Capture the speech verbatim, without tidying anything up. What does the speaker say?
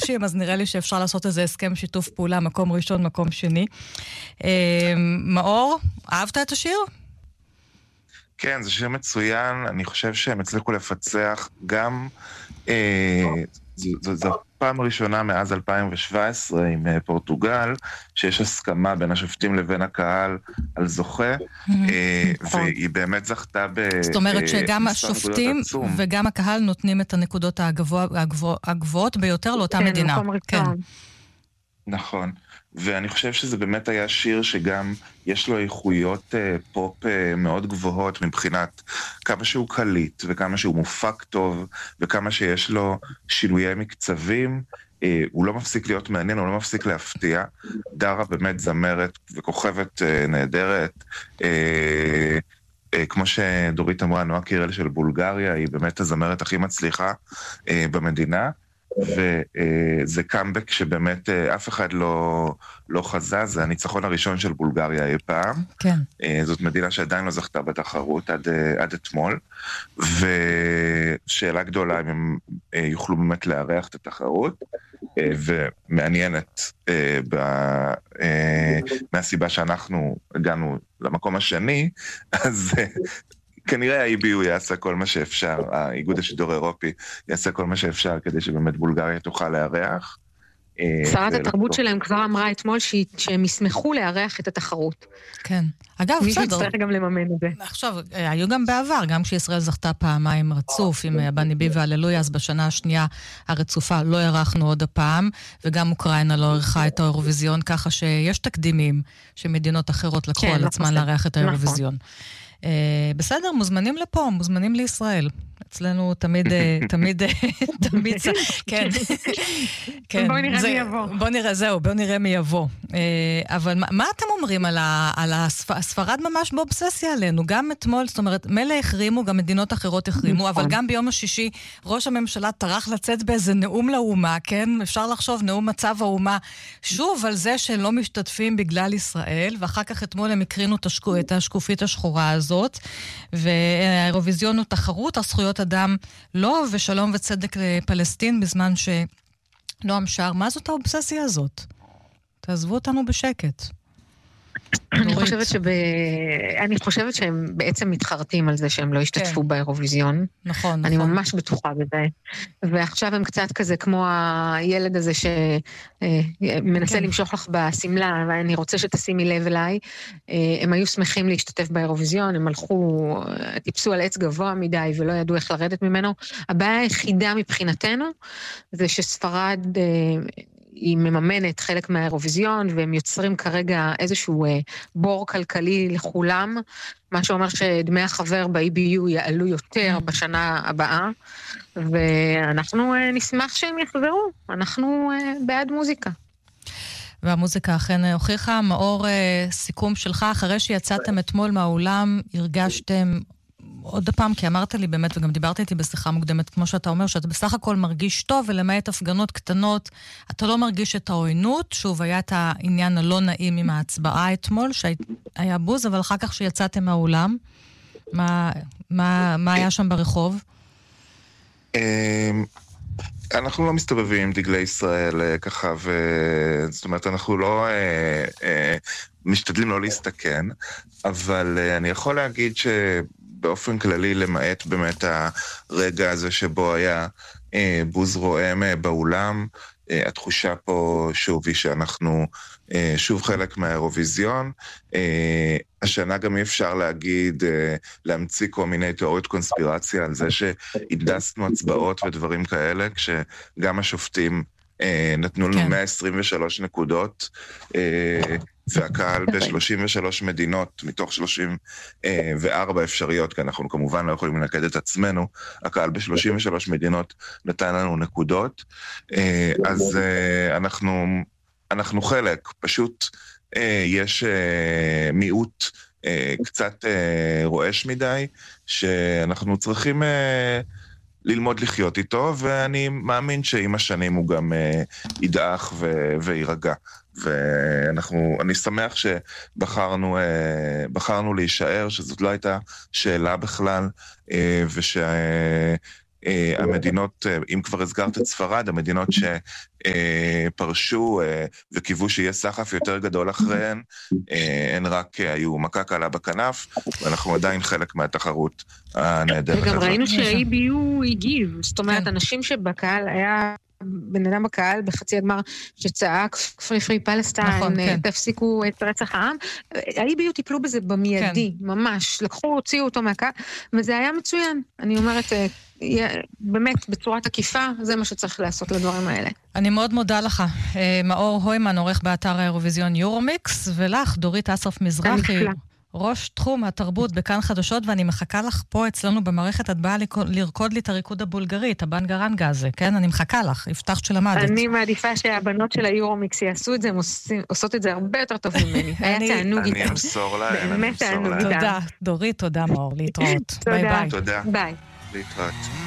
מרגשים, אז נראה לי שאפשר לעשות איזה הסכם שיתוף פעולה, מקום ראשון, מקום שני. מאור, אהבת את השיר? כן, זה שיר מצוין, אני חושב שהם הצליחו לפצח גם, זו פעם ראשונה מאז אלפיים שבע עשרה עם פורטוגל, שיש הסכמה בין השופטים לבין הקהל על זוכה, והיא באמת זכתה ב... זאת אומרת שגם השופטים וגם הקהל נותנים את הנקודות הגבוהות ביותר לאותה מדינה. כן, נכון. ואני חושב שזה באמת היה שיר שגם יש לו איכויות אה, פופ אה, מאוד גבוהות מבחינת כמה שהוא קליט וכמה שהוא מופק טוב וכמה שיש לו שינויי מקצבים, אה, הוא לא מפסיק להיות מעניין, הוא לא מפסיק להפתיע. דרה באמת זמרת וכוכבת אה, נהדרת, אה, אה, כמו שדורית אמרה, נועה קירל של בולגריה, היא באמת הזמרת הכי מצליחה אה, במדינה. וזה קאמבק שבאמת אף אחד לא, לא חזה, זה הניצחון הראשון של בולגריה אי פעם. כן. זאת מדינה שעדיין לא זכתה בתחרות עד, עד אתמול, ושאלה גדולה אם הם יוכלו באמת לארח את התחרות, ומעניינת מהסיבה שאנחנו הגענו למקום השני, אז... כנראה ה-איי בי יו יעשה כל מה שאפשר, האיגוד השידור האירופי יעשה כל מה שאפשר כדי שבאמת בולגריה תוכל לארח. שרת התרבות שלהם כבר אמרה אתמול שהם ישמחו לארח את התחרות. כן. אגב, בסדר. מישהו צריך גם לממן את זה. עכשיו, היו גם בעבר, גם כשישראל זכתה פעמיים רצוף עם בני בי והללויה, אז בשנה השנייה הרצופה לא ערכנו עוד הפעם, וגם אוקראינה לא ערכה את האירוויזיון, ככה שיש תקדימים שמדינות אחרות לקחו על עצמן לארח את האירוויזיון. בסדר, מוזמנים לפה, מוזמנים לישראל. אצלנו תמיד, תמיד, תמיד, כן. בוא נראה מי יבוא. בוא נראה, זהו, בוא נראה מי יבוא. אבל מה אתם אומרים על הספרד ממש באובססיה עלינו? גם אתמול, זאת אומרת, מלא החרימו, גם מדינות אחרות החרימו, אבל גם ביום השישי, ראש הממשלה טרח לצאת באיזה נאום לאומה, כן? אפשר לחשוב, נאום מצב האומה, שוב על זה שהם לא משתתפים בגלל ישראל, ואחר כך אתמול הם הקרינו את השקופית השחורה הזאת, והאירוויזיון הוא תחרות, הזכויות אדם לא, ושלום וצדק לפלסטין, בזמן שנועם שר. מה זאת האובססיה הזאת? תעזבו אותנו בשקט. אני חושבת שב... אני חושבת שהם בעצם מתחרטים על זה שהם לא השתתפו באירוויזיון. נכון, אני נכון. ממש בטוחה בזה. ועכשיו הם קצת כזה כמו הילד הזה שמנסה למשוך לך בסמלה, ואני רוצה שתשימי לב אליי. הם היו שמחים להשתתף באירוויזיון, הם הלכו, טיפסו על עץ גבוה מדי ולא ידעו איך לרדת ממנו. הבעיה היחידה מבחינתנו זה שספרד... היא מממנת חלק מהאירוויזיון, והם יוצרים כרגע איזשהו אה, בור כלכלי לכולם, מה שאומר שדמי החבר ב-איי בי יו יעלו יותר בשנה הבאה, ואנחנו אה, נשמח שהם יחזרו, אנחנו אה, בעד מוזיקה. והמוזיקה אכן הוכיחה. מאור, אה, סיכום שלך, אחרי שיצאתם אתמול מהאולם, הרגשתם... עוד הפעם, כי אמרת לי באמת, וגם דיברת איתי בשיחה מוקדמת, כמו שאתה אומר, שאתה בסך הכל מרגיש טוב, ולמעט הפגנות קטנות, אתה לא מרגיש את העוינות. שוב, היה את העניין הלא נעים עם ההצבעה אתמול, שהיה בוז, אבל אחר כך שיצאתם מהאולם, מה, מה, מה היה שם ברחוב? אנחנו לא מסתובבים עם דגלי ישראל ככה, זאת אומרת, אנחנו לא משתדלים לא להסתכן, אבל אני יכול להגיד ש... באופן כללי, למעט באמת הרגע הזה שבו היה אה, בוז רועם אה, באולם, אה, התחושה פה שוב היא שאנחנו אה, שוב חלק מהאירוויזיון. אה, השנה גם אי אפשר להגיד, אה, להמציא כל מיני תיאוריות קונספירציה על זה שהדסנו הצבעות ודברים כאלה, כשגם השופטים אה, נתנו לנו כן. מאה עשרים ושלוש נקודות, אה, והקהל ב-שלושים ושלוש מדינות, מתוך שלושים וארבע אפשריות, כי אנחנו כמובן לא יכולים לנקד את עצמנו, הקהל ב-שלושים ושלוש מדינות נתן לנו נקודות, אז אנחנו, אנחנו חלק, פשוט יש מיעוט קצת רועש מדי, שאנחנו צריכים ללמוד לחיות איתו, ואני מאמין שעם השנים הוא גם ידעך וירגע. ואנחנו, אני שמח שבחרנו, בחרנו להישאר, שזאת לא הייתה שאלה בכלל, המדינות, אם כבר הזכרת את ספרד, המדינות שפרשו וקיוו שיהיה סחף יותר גדול אחריהן, הן רק היו מכה קלה בכנף, ואנחנו עדיין חלק מהתחרות הנהדרת הזאת. וגם ראינו שה-איי בי יו הגיב, זאת אומרת, אנשים שבקהל היה... בן אדם בקהל בחצי הגמר שצעק פרי פרי פלסטיין, תפסיקו את רצח העם, ה-איי בי יו טיפלו בזה במיידי, ממש, לקחו, הוציאו אותו מהקהל, וזה היה מצוין. אני אומרת, באמת, בצורה תקיפה, זה מה שצריך לעשות לדברים האלה. אני מאוד מודה לך. מאור הוימן, עורך באתר האירוויזיון יורומיקס, ולך, דורית אסרף מזרחי, ראש תחום התרבות בכאן חדשות, ואני מחכה לך פה אצלנו במערכת, את באה לרקוד לי את הריקוד הבולגרי, את הבנגרנגה הזה, כן? אני מחכה לך, הבטחת שלמדת. אני מעדיפה שהבנות של היורומיקס יעשו את זה, הן עושות את זה הרבה יותר טוב ממני. היה תענוג איתם. אני אמסור להם, באמת תענוג איתם. תודה, דורית, תודה מאור, להתראות. ביי ביי. תודה. ביי. להתראות.